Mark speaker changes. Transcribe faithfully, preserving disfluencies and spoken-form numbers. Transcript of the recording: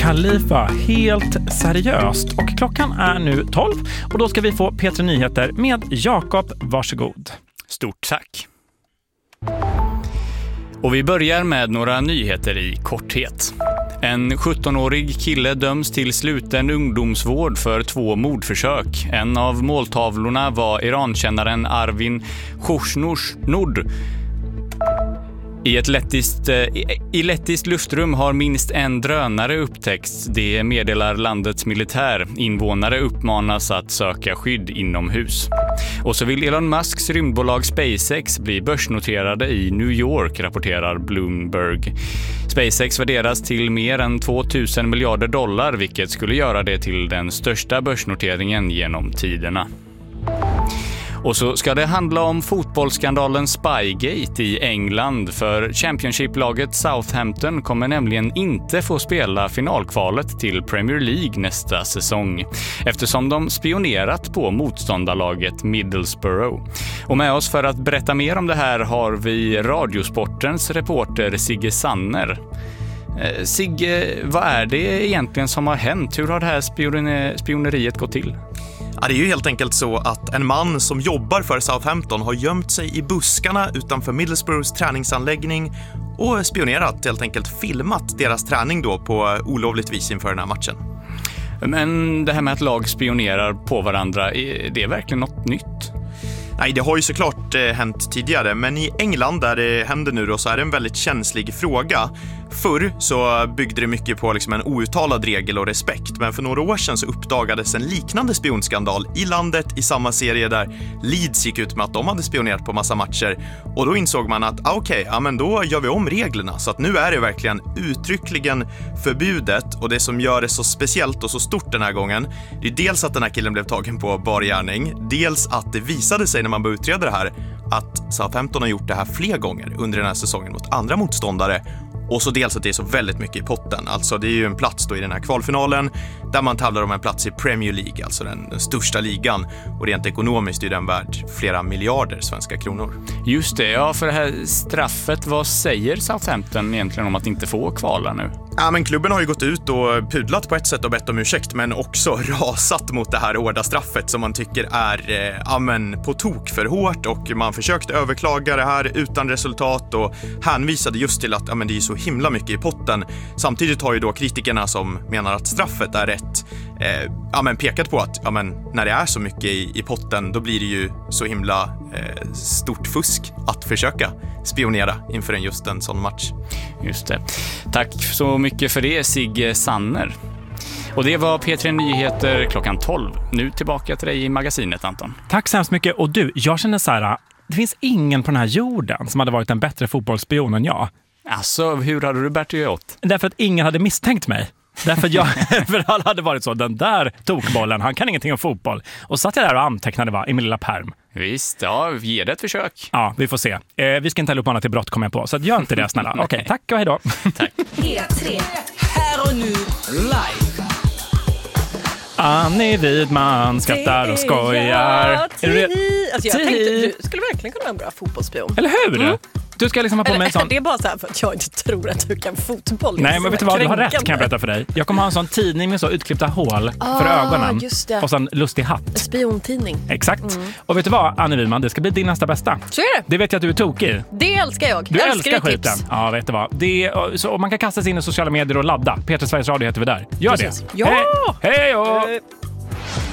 Speaker 1: Khalifa helt seriöst. Och klockan är nu tolv och då ska vi få P tre Nyheter med Jakob. Varsågod.
Speaker 2: Stort tack. Och vi börjar med några nyheter i korthet. En sjuttonårig kille döms till sluten ungdomsvård för två mordförsök. En av måltavlorna var Irankännaren Arvin Khoshnoush-Nord. I ett lettiskt, i lettiskt luftrum har minst en drönare upptäckts. Det meddelar landets militär. Invånare uppmanas att söka skydd inomhus. Och så vill Elon Musks rymdbolag SpaceX bli börsnoterade i New York, rapporterar Bloomberg. SpaceX värderas till mer än tvåtusen miljarder dollar, vilket skulle göra det till den största börsnoteringen genom tiderna. Och så ska det handla om fotbollsskandalen Spygate i England, för Championship-laget Southampton kommer nämligen inte få spela finalkvalet till Premier League nästa säsong eftersom de spionerat på motståndarlaget Middlesbrough. Och med oss för att berätta mer om det här har vi Radiosportens reporter Sigge Sanner. Eh, Sigge, vad är det egentligen som har hänt? Hur har det här spione- spioneriet gått till?
Speaker 3: Ja, det är ju helt enkelt så att en man som jobbar för Southampton har gömt sig i buskarna utanför Middlesbroughs träningsanläggning och spionerat, helt enkelt filmat deras träning då på olovligt vis inför den här matchen.
Speaker 2: Men det här med att lag spionerar på varandra, är det verkligen något nytt?
Speaker 3: Nej, det har ju såklart eh, hänt tidigare, men i England där det händer nu då så är det en väldigt känslig fråga. Förr så byggde det mycket på liksom en outtalad regel och respekt, men för några år sedan så uppdagades en liknande spionskandal i landet i samma serie där Leeds gick ut med att de hade spionerat på massa matcher, och då insåg man att ah, okej, okay, ja, men då gör vi om reglerna så att nu är det verkligen uttryckligen förbjudet. Och det som gör det så speciellt och så stort den här gången, det är dels att den här killen blev tagen på bar gärning, dels att det visade sig när man började utreda det här att Southampton har gjort det här fler gånger under den här säsongen mot andra motståndare. Och så dels att det är så väldigt mycket i potten. Alltså det är ju en plats då i den här kvalfinalen där man tävlar om en plats i Premier League, alltså den, den största ligan. Och rent ekonomiskt är den värd flera miljarder svenska kronor.
Speaker 2: Just det, ja, för det här straffet, vad säger Southampton egentligen om att inte få kvala nu?
Speaker 3: Ja, men klubben har ju gått ut och pudlat på ett sätt och bett om ursäkt, men också rasat mot det här hårda straffet som man tycker är eh, ja, men på tok för hårt, och man försökte överklaga det här utan resultat och hänvisade just till att ja, men det är så himla mycket i potten. Samtidigt har ju då kritikerna som menar att straffet är rätt eh, ja, men pekat på att ja, men när det är så mycket i, i potten, då blir det ju så himla eh, stort fusk att försöka spionera inför en just en sån match.
Speaker 2: Just det. Tack så mycket för det, Sigge Sanner. Och det var P tre Nyheter klockan tolv. Nu tillbaka till dig i magasinet, Anton.
Speaker 1: Tack så hemskt mycket. Och du, jag känner så här, det finns ingen på den här jorden som hade varit en bättre fotbollsspion än jag.
Speaker 2: Alltså, hur hade du bärt dig åt?
Speaker 1: Därför att ingen hade misstänkt mig. Därför att jag, för alla hade varit så, den där tokbollen, han kan ingenting om fotboll. Och satt jag där och antecknade va, i min lilla pärm.
Speaker 2: Visst, ja, ge det ett försök.
Speaker 1: Ja, vi får se. Eh, vi ska inte heller uppmana till brott, kommer jag på. Så att gör inte det, snälla. Okej, okay, tack och hej då.
Speaker 2: Tack.
Speaker 4: P tre. Här och nu, live.
Speaker 1: Annie Widman skrattar och skojar.
Speaker 4: Ja,
Speaker 1: är du
Speaker 4: alltså jag tänkte, du skulle verkligen kunna vara en bra fotbollsspion.
Speaker 1: Eller hur? Mm. Du ska liksom ha på mig en sån...
Speaker 4: Det är bara så här för att jag inte tror att du kan fotboll.
Speaker 1: Nej, men vet du vad? Du har rätt, kan jag berätta för dig. Jag kommer ha en sån tidning med så utklippta hål ah, för ögonen. Just det. Och sån lustig hatt.
Speaker 4: En spiontidning.
Speaker 1: Exakt. Mm. Och vet du vad, Annie Widman? Det ska bli din nästa bästa.
Speaker 4: Så är det.
Speaker 1: Det vet jag att du är tokig.
Speaker 4: Det älskar jag.
Speaker 1: Du älskar, älskar skiten.
Speaker 4: Tips.
Speaker 1: Ja, vet du vad. Det, så man kan kasta sig in i sociala medier och ladda. Peter Sveriges Radio heter vi där. Gör Precis. det.
Speaker 4: Ja!
Speaker 1: Hej! Hej!